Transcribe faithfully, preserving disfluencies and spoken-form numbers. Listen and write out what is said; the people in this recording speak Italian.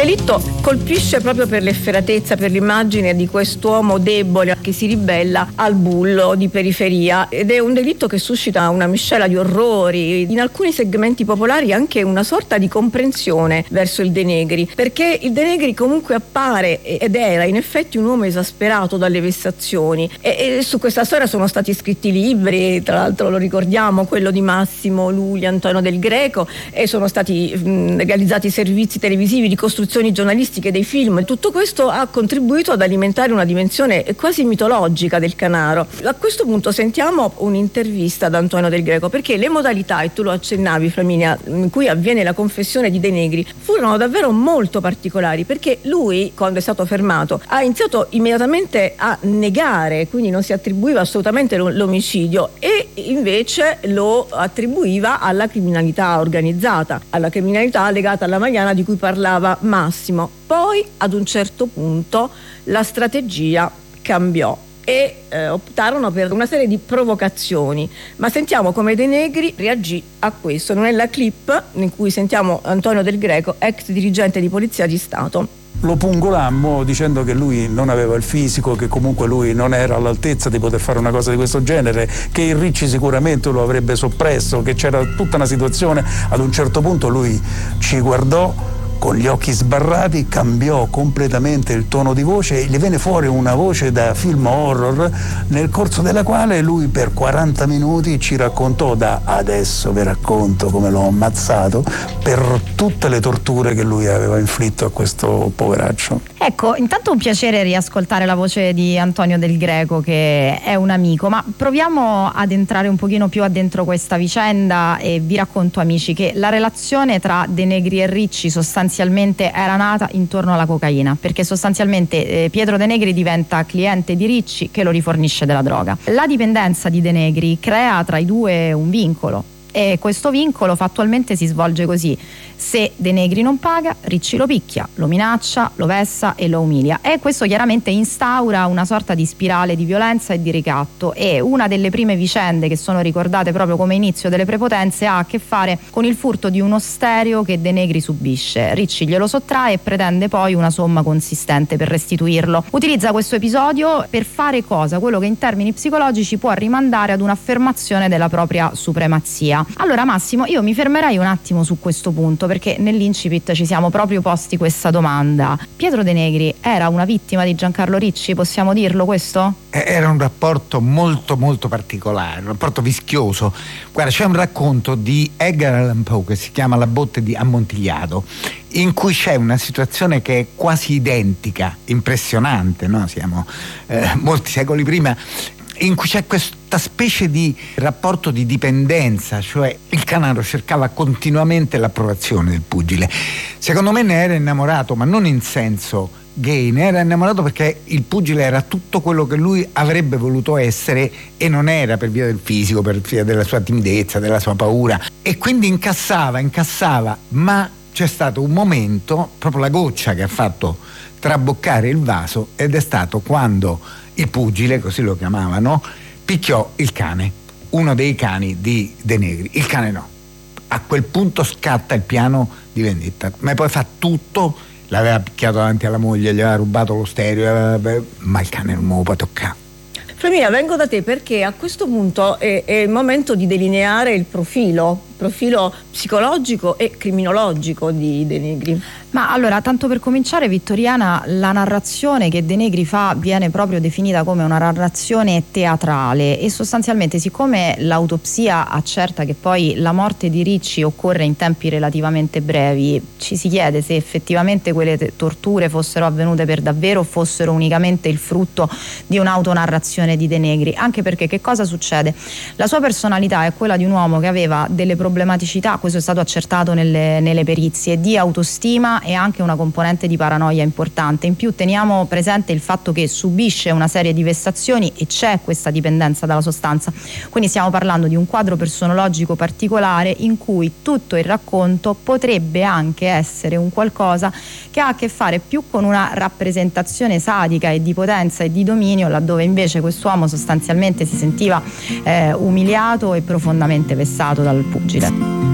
delitto colpisce proprio per l'efferatezza, per l'immagine di quest'uomo debole che si ribella al bullo di periferia, ed è un delitto che suscita una miscela di orrori, in alcuni segmenti popolari anche una sorta di comprensione verso il De Negri, perché il De Negri comunque appare ed era in effetti un uomo esasperato dalle vessazioni, e, e su questa storia sono stati scritti libri, tra l'altro lo ricordiamo, quello di Massimo Lugli, Antonio Del Greco, e sono stati mh, realizzati servizi televisivi, ricostruzioni giornalistiche dei film. Tutto questo ha contribuito ad alimentare una dimensione quasi mitologica del Canaro. A questo punto sentiamo un'intervista ad Antonio Del Greco, perché le modalità, e tu lo accennavi Flaminia, in cui avviene la confessione di De Negri furono davvero molto particolari, perché lui, quando è stato fermato, ha iniziato immediatamente a negare, quindi non si attribuiva assolutamente l'omicidio, e invece lo attribuiva alla criminalità organizzata, alla criminalità legata alla Magliana di cui parlava Massimo. Poi ad un certo punto la strategia cambiò e eh, optarono per una serie di provocazioni, ma sentiamo come De Negri reagì a questo. Non è la clip in cui sentiamo Antonio Del Greco, ex dirigente di Polizia di Stato. Lo pungolammo dicendo che lui non aveva il fisico, che comunque lui non era all'altezza di poter fare una cosa di questo genere, che il Ricci sicuramente lo avrebbe soppresso, che c'era tutta una situazione. Ad un certo punto lui ci guardò con gli occhi sbarrati, cambiò completamente il tono di voce e gli venne fuori una voce da film horror, nel corso della quale lui per quaranta minuti ci raccontò da adesso vi racconto come l'ho ammazzato, per tutte le torture che lui aveva inflitto a questo poveraccio. Ecco, intanto un piacere riascoltare la voce di Antonio Del Greco, che è un amico, ma proviamo ad entrare un pochino più addentro questa vicenda e vi racconto, amici, che la relazione tra De Negri e Ricci sostanzialmente era nata intorno alla cocaina, perché sostanzialmente eh, Pietro De Negri diventa cliente di Ricci, che lo rifornisce della droga. La dipendenza di De Negri crea tra i due un vincolo, e questo vincolo fattualmente si svolge così: se De Negri non paga, Ricci lo picchia, lo minaccia, lo vessa e lo umilia, e questo chiaramente instaura una sorta di spirale di violenza e di ricatto. E una delle prime vicende che sono ricordate proprio come inizio delle prepotenze ha a che fare con il furto di uno stereo che De Negri subisce. Ricci glielo sottrae e pretende poi una somma consistente per restituirlo. Utilizza questo episodio per fare cosa? Quello che in termini psicologici può rimandare ad un'affermazione della propria supremazia. Allora Massimo, io mi fermerei un attimo su questo punto, perché nell'incipit ci siamo proprio posti questa domanda. Pietro De Negri era una vittima di Giancarlo Ricci, possiamo dirlo questo? Era un rapporto molto molto particolare, un rapporto vischioso. Guarda, c'è un racconto di Edgar Allan Poe che si chiama La botte di Ammontigliato, in cui c'è una situazione che è quasi identica, impressionante, no? Siamo eh, molti secoli prima, in cui c'è questa specie di rapporto di dipendenza, cioè il Canaro cercava continuamente l'approvazione del pugile. Secondo me ne era innamorato, ma non in senso gay, ne era innamorato perché il pugile era tutto quello che lui avrebbe voluto essere e non era, per via del fisico, per via della sua timidezza, della sua paura, e quindi incassava, incassava, ma c'è stato un momento, proprio la goccia che ha fatto traboccare il vaso, ed è stato quando il pugile, così lo chiamavano, picchiò il cane, uno dei cani di De Negri. Il cane no. A quel punto scatta il piano di vendetta, ma poi fa tutto, l'aveva picchiato davanti alla moglie, gli aveva rubato lo stereo, ma il cane non me lo può toccare. Flaminia, vengo da te perché a questo punto è, è il momento di delineare il profilo, profilo psicologico e criminologico di De Negri. Ma allora, tanto per cominciare, Vittoriana, la narrazione che De Negri fa viene proprio definita come una narrazione teatrale, e sostanzialmente, siccome l'autopsia accerta che poi la morte di Ricci occorre in tempi relativamente brevi, ci si chiede se effettivamente quelle te- torture fossero avvenute per davvero o fossero unicamente il frutto di un'autonarrazione di De Negri. Anche perché che cosa succede? La sua personalità è quella di un uomo che aveva delle problematicità, questo è stato accertato nelle, nelle perizie, di autostima e anche una componente di paranoia importante. In più teniamo presente il fatto che subisce una serie di vessazioni e c'è questa dipendenza dalla sostanza, quindi stiamo parlando di un quadro personologico particolare in cui tutto il racconto potrebbe anche essere un qualcosa che ha a che fare più con una rappresentazione sadica e di potenza e di dominio, laddove invece quest'uomo sostanzialmente si sentiva eh, umiliato e profondamente vessato dal pugile.